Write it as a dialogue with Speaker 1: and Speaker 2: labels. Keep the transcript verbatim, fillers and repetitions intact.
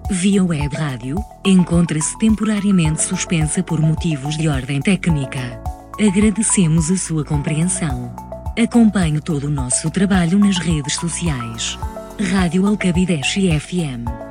Speaker 1: via web rádio, encontra-se temporariamente suspensa por motivos de ordem técnica. Agradecemos a sua compreensão. Acompanhe todo o nosso trabalho nas redes sociais. Rádio Alcabideche F M.